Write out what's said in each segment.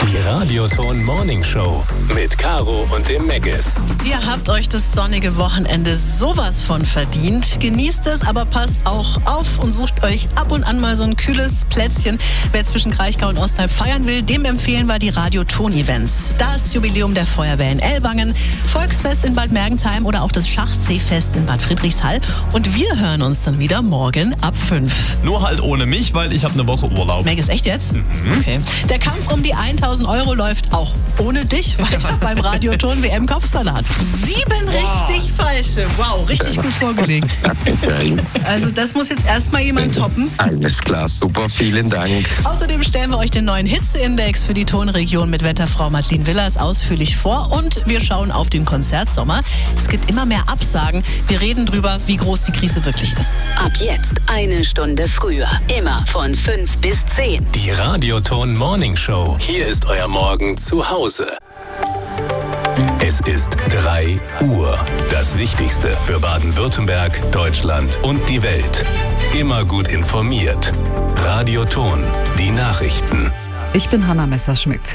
Die Radioton Morning Show mit Caro und dem Meggis. Ihr habt euch das sonnige Wochenende sowas von verdient. Genießt es, aber passt auch auf und sucht euch ab und an mal so ein kühles Plätzchen. Wer zwischen Kraichgau und Ostheim feiern will, dem empfehlen wir die Radioton-Events. Das Jubiläum der Feuerwehr in Ellwangen, Volksfest in Bad Mergentheim oder auch das Schachseefest in Bad Friedrichshall. Und wir hören uns dann wieder morgen ab 5. Nur halt ohne mich, weil ich habe eine Woche Urlaub. Meggis, echt jetzt? Okay. Der Kampf um die 1.000 € läuft auch ohne dich weiter beim Radioton WM Kopfsalat. 7 richtig falsche. Wow, richtig gut vorgelegt. Also das muss jetzt erstmal jemand toppen. Alles klar, super, vielen Dank. Außerdem stellen wir euch den neuen Hitzeindex für die Tonregion mit Wetterfrau Madeleine Willers ausführlich vor und wir schauen auf den Konzertsommer. Es gibt immer mehr Absagen. Wir reden drüber, wie groß die Krise wirklich ist. Ab jetzt 1 Stunde früher. Immer von 5 bis 10. Die Radioton Morning Show. Hier ist euer Morgen zu Hause. Es ist 3 Uhr. Das Wichtigste für Baden-Württemberg, Deutschland und die Welt. Immer gut informiert. Radioton. Die Nachrichten. Ich bin Hanna Messerschmidt.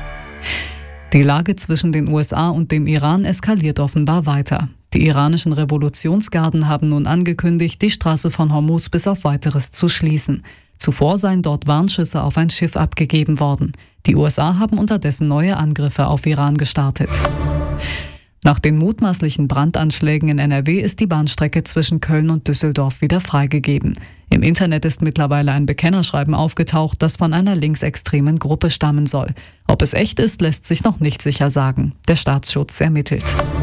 Die Lage zwischen den USA und dem Iran eskaliert offenbar weiter. Die iranischen Revolutionsgarden haben nun angekündigt, die Straße von Hormuz bis auf Weiteres zu schließen. Zuvor seien dort Warnschüsse auf ein Schiff abgegeben worden. Die USA haben unterdessen neue Angriffe auf Iran gestartet. Nach den mutmaßlichen Brandanschlägen in NRW ist die Bahnstrecke zwischen Köln und Düsseldorf wieder freigegeben. Im Internet ist mittlerweile ein Bekennerschreiben aufgetaucht, das von einer linksextremen Gruppe stammen soll. Ob es echt ist, lässt sich noch nicht sicher sagen. Der Staatsschutz ermittelt.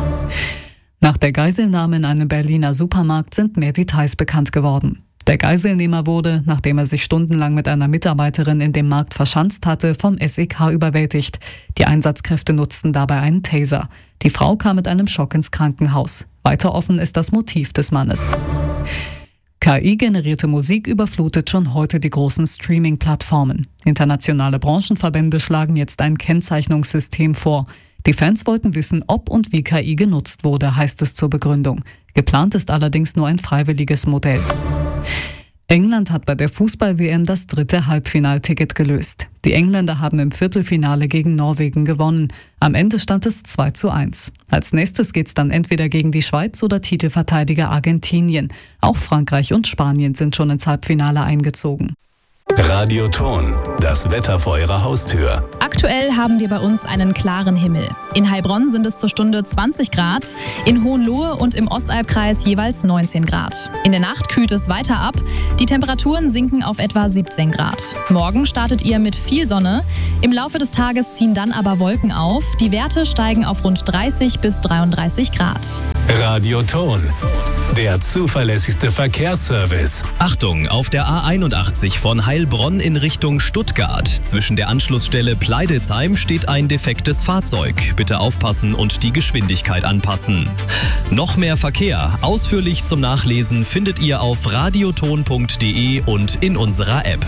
Nach der Geiselnahme in einem Berliner Supermarkt sind mehr Details bekannt geworden. Der Geiselnehmer wurde, nachdem er sich stundenlang mit einer Mitarbeiterin in dem Markt verschanzt hatte, vom SEK überwältigt. Die Einsatzkräfte nutzten dabei einen Taser. Die Frau kam mit einem Schock ins Krankenhaus. Weiter offen ist das Motiv des Mannes. KI-generierte Musik überflutet schon heute die großen Streaming-Plattformen. Internationale Branchenverbände schlagen jetzt ein Kennzeichnungssystem vor. Die Fans wollten wissen, ob und wie KI genutzt wurde, heißt es zur Begründung. Geplant ist allerdings nur ein freiwilliges Modell. England hat bei der Fußball-WM das 3. Halbfinalticket gelöst. Die Engländer haben im Viertelfinale gegen Norwegen gewonnen. Am Ende stand es 2:1. Als nächstes geht's dann entweder gegen die Schweiz oder Titelverteidiger Argentinien. Auch Frankreich und Spanien sind schon ins Halbfinale eingezogen. Radioton. Das Wetter vor eurer Haustür. Aktuell haben wir bei uns einen klaren Himmel. In Heilbronn sind es zur Stunde 20 Grad, in Hohenlohe und im Ostalbkreis jeweils 19 Grad. In der Nacht kühlt es weiter ab, die Temperaturen sinken auf etwa 17 Grad. Morgen startet ihr mit viel Sonne, im Laufe des Tages ziehen dann aber Wolken auf, die Werte steigen auf rund 30 bis 33 Grad. Radioton. Der zuverlässigste Verkehrsservice. Achtung, auf der A81 von Heilbronn in Richtung Stuttgart. Zwischen der Anschlussstelle Pleidelsheim steht ein defektes Fahrzeug. Bitte aufpassen und die Geschwindigkeit anpassen. Noch mehr Verkehr, ausführlich zum Nachlesen, findet ihr auf radioton.de und in unserer App.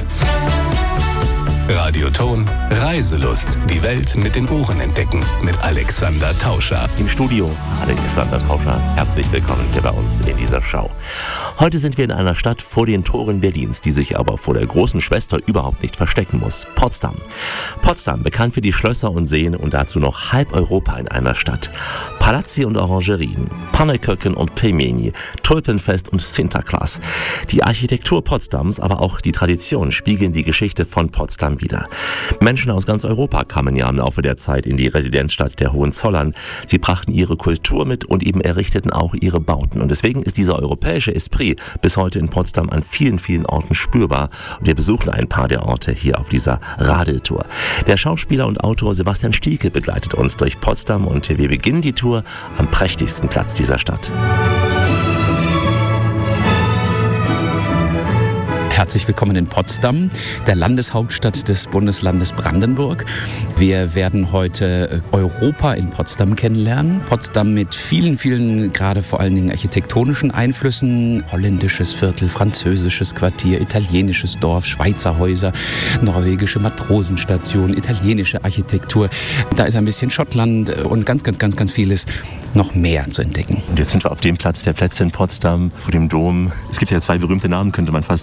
Radioton. Reiselust. Die Welt mit den Ohren entdecken. Mit Alexander Tauscher. Im Studio Alexander Tauscher. Herzlich willkommen hier bei uns in dieser Show. Heute sind wir in einer Stadt vor den Toren Berlins, die sich aber vor der großen Schwester überhaupt nicht verstecken muss. Potsdam. Potsdam, bekannt für die Schlösser und Seen und dazu noch halb Europa in einer Stadt. Palazzi und Orangerien, Pannekuchen und Pelmeni, Tulpenfest und Sinterklaas. Die Architektur Potsdams, aber auch die Tradition spiegeln die Geschichte von Potsdam wider. Menschen aus ganz Europa kamen ja im Laufe der Zeit in die Residenzstadt der Hohenzollern. Sie brachten ihre Kultur mit und eben errichteten auch ihre Bauten. Und deswegen ist dieser europäische Esprit bis heute in Potsdam an vielen, vielen Orten spürbar. Und wir besuchen ein paar der Orte hier auf dieser Radeltour. Der Schauspieler und Autor Sebastian Stielke begleitet uns durch Potsdam und wir beginnen die Tour am prächtigsten Platz dieser Stadt. Herzlich willkommen in Potsdam, der Landeshauptstadt des Bundeslandes Brandenburg. Wir werden heute Europa in Potsdam kennenlernen. Potsdam mit vielen, vielen, gerade vor allen Dingen architektonischen Einflüssen. Holländisches Viertel, französisches Quartier, italienisches Dorf, Schweizer Häuser, norwegische Matrosenstation, italienische Architektur. Da ist ein bisschen Schottland und ganz vieles noch mehr zu entdecken. Und jetzt sind wir auf dem Platz der Plätze in Potsdam, vor dem Dom. Es gibt ja zwei berühmte Namen, könnte man fast sagen.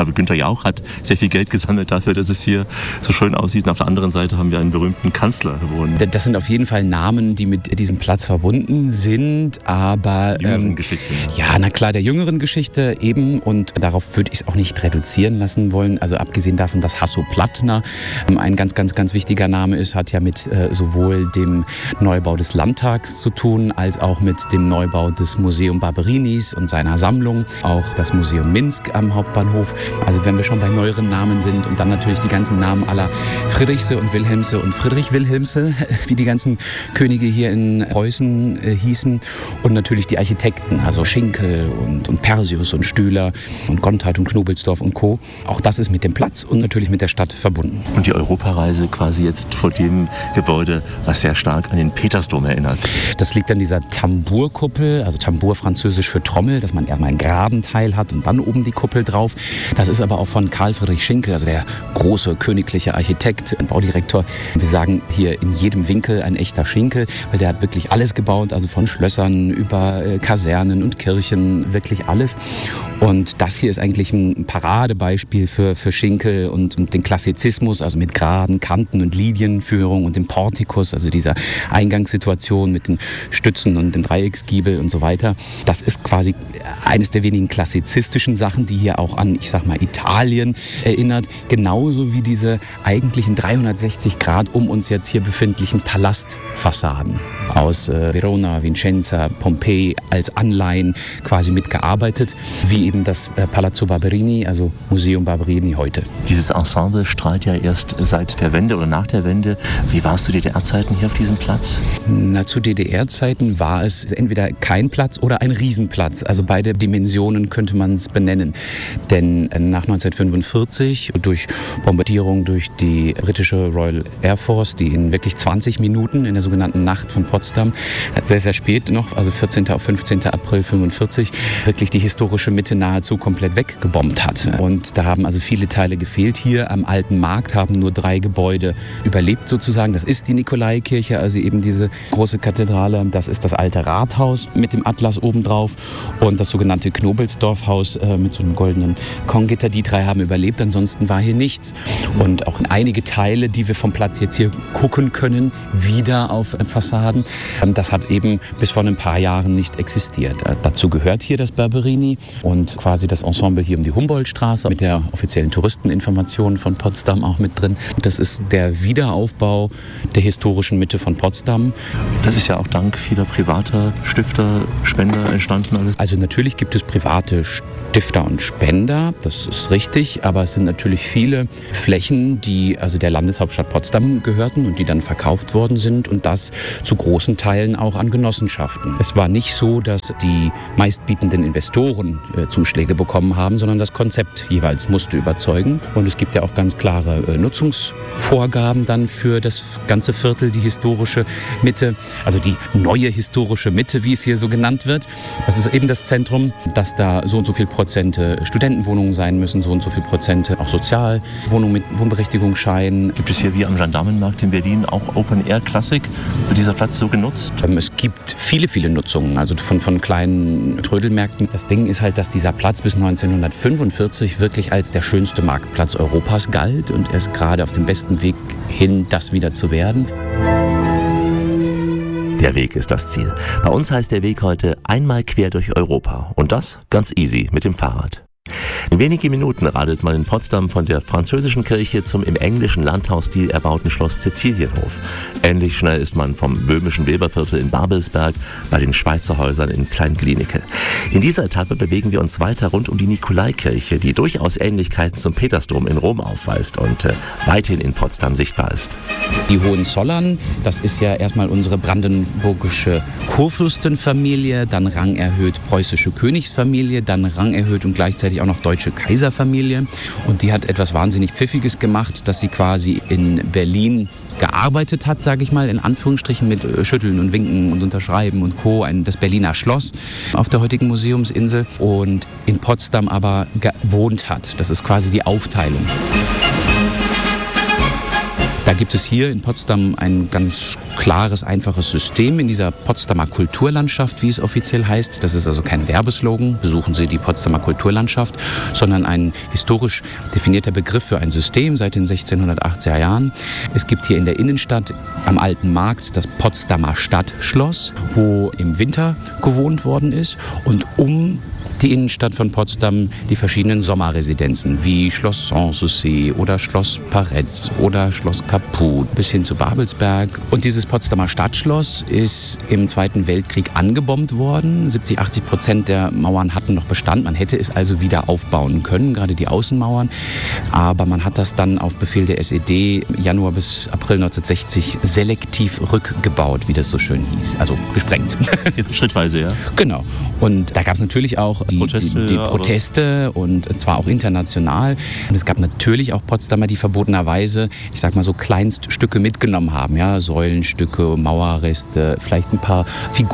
glaube, Günther Jauch hat sehr viel Geld gesammelt dafür, dass es hier so schön aussieht. Und auf der anderen Seite haben wir einen berühmten Kanzler gewonnen. Das sind auf jeden Fall Namen, die mit diesem Platz verbunden sind, aber Jüngeren Geschichte. Ja, na klar, der jüngeren Geschichte eben, und darauf würde ich es auch nicht reduzieren lassen wollen. Also abgesehen davon, dass Hasso Plattner ein ganz, ganz, ganz wichtiger Name ist, hat ja mit sowohl dem Neubau des Landtags zu tun, als auch mit dem Neubau des Museum Barberinis und seiner Sammlung, auch das Museum Minsk am Hauptbahnhof. Also wenn wir schon bei neueren Namen sind und dann natürlich die ganzen Namen aller Friedrichse und Wilhelmse und Friedrich Wilhelmse, wie die ganzen Könige hier in Preußen hießen, und natürlich die Architekten, also Schinkel und Persius und Stüler und Gontard und Knobelsdorff und Co. Auch das ist mit dem Platz und natürlich mit der Stadt verbunden. Und die Europareise quasi jetzt vor dem Gebäude, was sehr stark an den Petersdom erinnert. Das liegt an dieser Tambourkuppel, also Tambour französisch für Trommel, dass man erstmal einen geraden Teil hat und dann oben die Kuppel drauf. Das ist aber auch von Karl Friedrich Schinkel, also der große königliche Architekt, Baudirektor. Wir sagen hier in jedem Winkel ein echter Schinkel, weil der hat wirklich alles gebaut, also von Schlössern über Kasernen und Kirchen, wirklich alles. Und das hier ist eigentlich ein Paradebeispiel für Schinkel und den Klassizismus, also mit geraden Kanten und Linienführung und dem Portikus, also dieser Eingangssituation mit den Stützen und dem Dreiecksgiebel und so weiter. Das ist quasi eines der wenigen klassizistischen Sachen, die hier auch an, ich sag mal, Italien erinnert. Genauso wie diese eigentlichen 360 Grad um uns jetzt hier befindlichen Palastfassaden aus Verona, Vicenza, Pompeji als Anleihen quasi mitgearbeitet, wie eben das Palazzo Barberini, also Museum Barberini heute. Dieses Ensemble strahlt ja erst seit der Wende oder nach der Wende. Wie war es zu DDR-Zeiten hier auf diesem Platz? Na, zu DDR-Zeiten war es entweder kein Platz oder ein Riesenplatz. Also beide Dimensionen könnte man es benennen. Denn nach 1945 durch Bombardierung durch die britische Royal Air Force, die in wirklich 20 Minuten in der sogenannten Nacht von Potsdam, sehr, sehr spät noch, also 14. auf 15. April 1945, wirklich die historische Mitte nahezu komplett weggebombt hat. Und da haben also viele Teile gefehlt. Hier am Alten Markt haben nur 3 Gebäude überlebt sozusagen. Das ist die Nikolaikirche, also eben diese große Kathedrale. Das ist das alte Rathaus mit dem Atlas obendrauf und das sogenannte Knobelsdorff-Haus mit so einem goldenen Konggitter. Die 3 haben überlebt, ansonsten war hier nichts. Und auch einige Teile, die wir vom Platz jetzt hier gucken können, wieder auf Fassaden, das hat eben bis vor ein paar Jahren nicht existiert. Dazu gehört hier das Barberini und quasi das Ensemble hier um die Humboldtstraße mit der offiziellen Touristeninformation von Potsdam auch mit drin. Das ist der Wiederaufbau der historischen Mitte von Potsdam. Das ist ja auch dank vieler privater Stifter, Spender entstanden alles. Also natürlich gibt es private Stifter und Spender, das ist richtig, aber es sind natürlich viele Flächen, die also der Landeshauptstadt Potsdam gehörten und die dann verkauft worden sind und das zu großen Teilen auch an Genossenschaften. Es war nicht so, dass die meistbietenden Investoren Zuschläge bekommen haben, sondern das Konzept jeweils musste überzeugen. Und es gibt ja auch ganz klare Nutzungsvorgaben dann für das ganze Viertel, die historische Mitte, also die neue historische Mitte, wie es hier so genannt wird. Das ist eben das Zentrum, dass da so und so viel Prozente Studentenwohnungen sein müssen, so und so viel Prozente auch Sozialwohnungen mit Wohnberechtigungsschein. Gibt es hier wie am Gendarmenmarkt in Berlin auch Open-Air-Klassik? Wird dieser Platz so genutzt? Es gibt viele, viele Nutzungen, also von kleinen Trödelmärkten. Das Ding ist halt, dass dieser Platz bis 1945 wirklich als der schönste Marktplatz Europas galt und er ist gerade auf dem besten Weg hin, das wieder zu werden. Der Weg ist das Ziel. Bei uns heißt der Weg heute einmal quer durch Europa. Und das ganz easy mit dem Fahrrad. In wenigen Minuten radelt man in Potsdam von der französischen Kirche zum im englischen Landhausstil erbauten Schloss Cäcilienhof. Ähnlich schnell ist man vom böhmischen Weberviertel in Babelsberg bei den Schweizer Häusern in Klein-Glienicke. In dieser Etappe bewegen wir uns weiter rund um die Nikolaikirche, die durchaus Ähnlichkeiten zum Petersdom in Rom aufweist und weithin in Potsdam sichtbar ist. Die Hohenzollern, das ist ja erstmal unsere brandenburgische Kurfürstenfamilie, dann rangerhöht preußische Königsfamilie, dann rangerhöht und gleichzeitig auch noch deutsche Kaiserfamilie. Und die hat etwas wahnsinnig Pfiffiges gemacht, dass sie quasi in Berlin gearbeitet hat, sage ich mal, in Anführungsstrichen mit Schütteln und Winken und Unterschreiben und Co. Das Berliner Schloss auf der heutigen Museumsinsel und in Potsdam aber gewohnt hat. Das ist quasi die Aufteilung. Da gibt es hier in Potsdam ein ganz klares, einfaches System in dieser Potsdamer Kulturlandschaft, wie es offiziell heißt. Das ist also kein Werbeslogan, besuchen Sie die Potsdamer Kulturlandschaft, sondern ein historisch definierter Begriff für ein System seit den 1680er Jahren. Es gibt hier in der Innenstadt am Alten Markt das Potsdamer Stadtschloss, wo im Winter gewohnt worden ist, und um die Innenstadt von Potsdam die verschiedenen Sommerresidenzen wie Schloss Sanssouci oder Schloss Paretz oder Schloss Caputh bis hin zu Babelsberg. Und dieses Potsdamer Stadtschloss ist im Zweiten Weltkrieg angebombt worden. 70-80% der Mauern hatten noch Bestand. Man hätte es also wieder aufbauen können, gerade die Außenmauern. Aber man hat das dann auf Befehl der SED Januar bis April 1960 selektiv rückgebaut, wie das so schön hieß. Also gesprengt. Schrittweise, ja? Genau. Und da gab es natürlich auch die Proteste und zwar auch international. Und es gab natürlich auch Potsdamer, die verbotenerweise, ich sag mal so, Kleinststücke mitgenommen haben. Ja? Säulenstücke, Mauerreste, vielleicht ein paar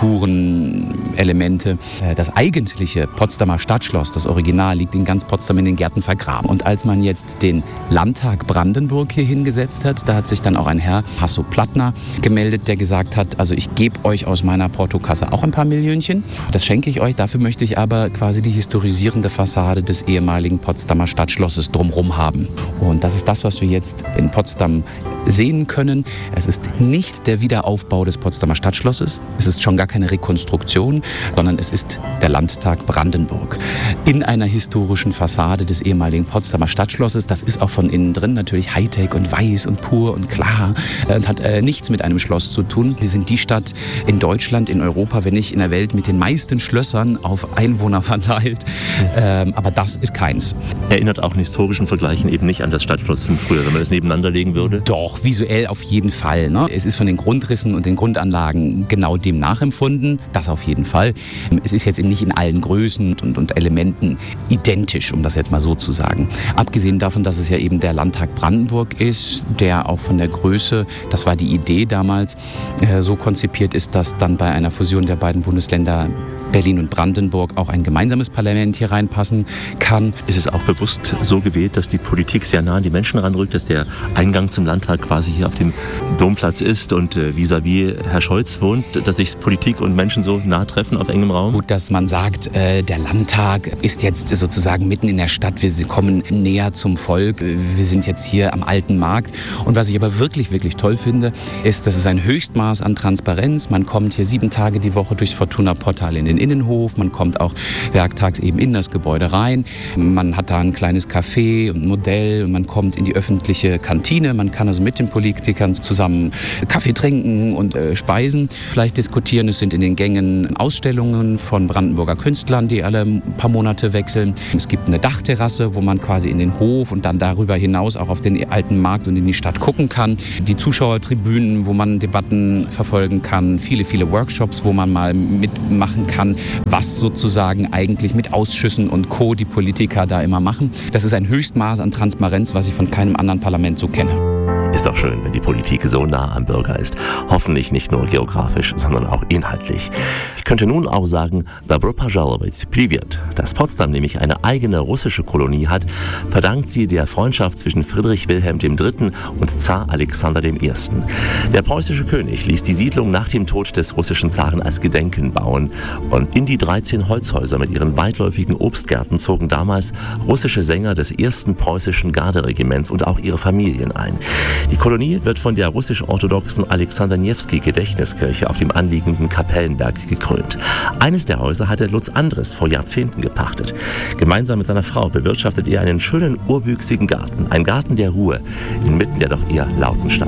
Figurenelemente. Das eigentliche Potsdamer Stadtschloss, das Original, liegt in ganz Potsdam in den Gärten vergraben. Und als man jetzt den Landtag Brandenburg hier hingesetzt hat, da hat sich dann auch ein Herr, Hasso-Plattner, gemeldet, der gesagt hat, also ich gebe euch aus meiner Portokasse auch ein paar Millionchen. Das schenke ich euch, dafür möchte ich aber quasi die historisierende Fassade des ehemaligen Potsdamer Stadtschlosses drumherum haben. Und das ist das, was wir jetzt in Potsdam sehen können. Es ist nicht der Wiederaufbau des Potsdamer Stadtschlosses, es ist schon gar keine Rekonstruktion, sondern es ist der Landtag Brandenburg in einer historischen Fassade des ehemaligen Potsdamer Stadtschlosses. Das ist auch von innen drin natürlich Hightech und weiß und pur und klar und hat nichts mit einem Schloss zu tun. Wir sind die Stadt in Deutschland, in Europa, wenn nicht in der Welt, mit den meisten Schlössern auf Einwohner verteilt. Aber das ist keins. Erinnert auch in historischen Vergleichen eben nicht an das Stadtschloss von früher, wenn man das nebeneinander legen würde? Doch, visuell auf jeden Fall. Ne? Es ist von den Grundrissen und den Grundanlagen genau dem nachempfunden. Das auf jeden Fall. Es ist jetzt nicht in allen Größen und Elementen identisch, um das jetzt mal so zu sagen. Abgesehen davon, dass es ja eben der Landtag Brandenburg ist, der auch von der Größe, das war die Idee damals, so konzipiert ist, dass dann bei einer Fusion der beiden Bundesländer Berlin und Brandenburg auch ein gemeinsames Parlament hier reinpassen kann. Ist es auch bewusst so gewählt, dass die Politik sehr nah an die Menschen ranrückt, dass der Eingang zum Landtag quasi hier auf dem Domplatz ist und vis-à-vis Herr Scholz wohnt, dass sich Politik und Menschen so nah treffen auf engem Raum? Gut, dass man sagt, der Landtag ist jetzt sozusagen mitten in der Stadt, wir kommen näher zum Volk, wir sind jetzt hier am Alten Markt. Und was ich aber wirklich, wirklich toll finde, ist, dass es ein Höchstmaß an Transparenz. Man kommt hier 7 Tage die Woche durchs Fortuna-Portal in den Innenhof, man kommt auch werktags eben in das Gebäude rein, man hat da ein kleines Café und ein Modell und man kommt in die öffentliche Kantine, man kann also mit den Politikern zusammen Kaffee trinken und speisen, vielleicht diskutieren. Es sind in den Gängen Ausstellungen von Brandenburger Künstlern, die alle ein paar Monate wechseln. Es gibt eine Dachterrasse, wo man quasi in den Hof und dann darüber hinaus auch auf den Alten Markt und in die Stadt gucken kann. Die Zuschauertribünen, wo man Debatten verfolgen kann. Viele, viele Workshops, wo man mal mitmachen kann, was sozusagen eigentlich mit Ausschüssen und Co. die Politiker da immer machen. Das ist ein Höchstmaß an Transparenz, was ich von keinem anderen Parlament so kenne. Ist doch schön, wenn die Politik so nah am Bürger ist. Hoffentlich nicht nur geografisch, sondern auch inhaltlich. Ich könnte nun auch sagen, Добро пожаловать, привет. Dass Potsdam nämlich eine eigene russische Kolonie hat, verdankt sie der Freundschaft zwischen Friedrich Wilhelm III. Und Zar Alexander I. Der preußische König ließ die Siedlung nach dem Tod des russischen Zaren als Gedenken bauen. Und in die 13 Holzhäuser mit ihren weitläufigen Obstgärten zogen damals russische Sänger des 1. preußischen Garderegiments und auch ihre Familien ein. Die Kolonie wird von der russisch-orthodoxen Alexander-Newski-Gedächtniskirche auf dem anliegenden Kapellenberg gekrönt. Eines der Häuser hatte Lutz Andres vor Jahrzehnten gepachtet. Gemeinsam mit seiner Frau bewirtschaftet er einen schönen, urwüchsigen Garten. Ein Garten der Ruhe, inmitten der doch eher lauten Stadt.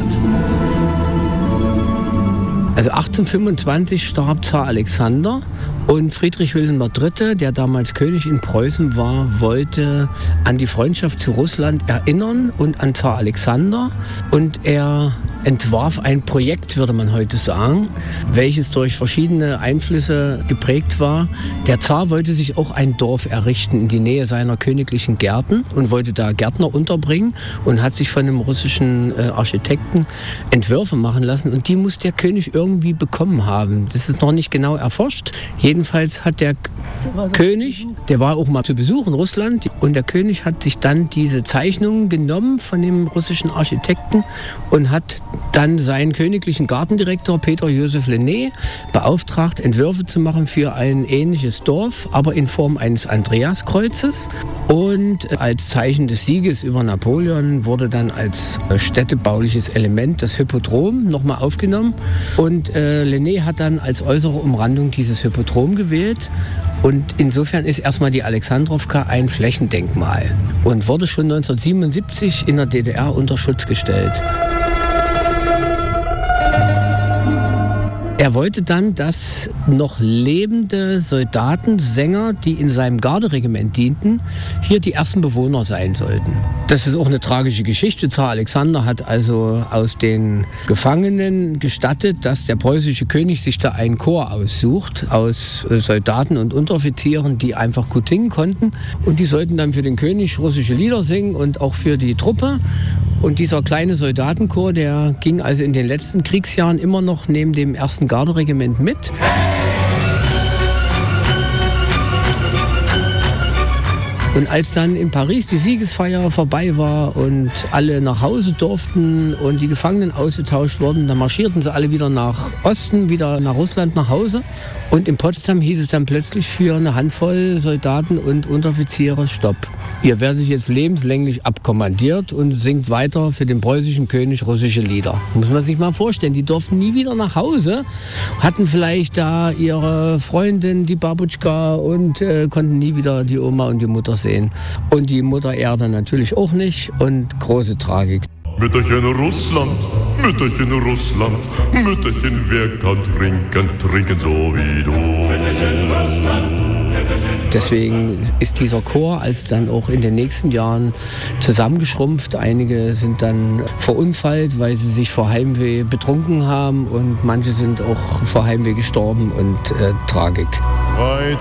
Also 1825 starb Zar Alexander und Friedrich Wilhelm III., der damals König in Preußen war, wollte an die Freundschaft zu Russland erinnern und an Zar Alexander. Und er entwarf ein Projekt, würde man heute sagen, welches durch verschiedene Einflüsse geprägt war. Der Zar wollte sich auch ein Dorf errichten in die Nähe seiner königlichen Gärten und wollte da Gärtner unterbringen und hat sich von einem russischen Architekten Entwürfe machen lassen und die muss der König irgendwie bekommen haben. Das ist noch nicht genau erforscht. Jedenfalls hat der König, der war auch mal zu Besuch in Russland und der König hat sich dann diese Zeichnungen genommen von dem russischen Architekten und hat dann seinen königlichen Gartendirektor Peter Joseph Lenné beauftragt, Entwürfe zu machen für ein ähnliches Dorf, aber in Form eines Andreaskreuzes. Und als Zeichen des Sieges über Napoleon wurde dann als städtebauliches Element das Hippodrom nochmal aufgenommen. Und Lenné hat dann als äußere Umrandung dieses Hippodrom gewählt. Und insofern ist erstmal die Alexandrowka ein Flächendenkmal und wurde schon 1977 in der DDR unter Schutz gestellt. Er wollte dann, dass noch lebende Soldaten, Sänger, die in seinem Garderegiment dienten, hier die ersten Bewohner sein sollten. Das ist auch eine tragische Geschichte. Zar Alexander hat also aus den Gefangenen gestattet, dass der preußische König sich da einen Chor aussucht aus Soldaten und Unteroffizieren, die einfach gut singen konnten. Und die sollten dann für den König russische Lieder singen und auch für die Truppe. Und dieser kleine Soldatenchor, der ging also in den letzten Kriegsjahren immer noch neben dem 1. Garderegiment mit. Und als dann in Paris die Siegesfeier vorbei war und alle nach Hause durften und die Gefangenen ausgetauscht wurden, dann marschierten sie alle wieder nach Osten, wieder nach Russland nach Hause. Und in Potsdam hieß es dann plötzlich für eine Handvoll Soldaten und Unteroffiziere: Stopp. Ihr werdet jetzt lebenslänglich abkommandiert und singt weiter für den preußischen König russische Lieder. Muss man sich mal vorstellen, die durften nie wieder nach Hause, hatten vielleicht da ihre Freundin, die Babutschka, und konnten nie wieder die Oma und die Mutter sehen. Und die Mutter Erde natürlich auch nicht, und große Tragik. Mütterchen Russland, Mütterchen Russland, Mütterchen, wer kann trinken, trinken so wie du. Mütterchen Russland, Mütterchen. Deswegen ist dieser Chor also dann auch in den nächsten Jahren zusammengeschrumpft. Einige sind dann verunfallt, weil sie sich vor Heimweh betrunken haben, und manche sind auch vor Heimweh gestorben, und Tragik.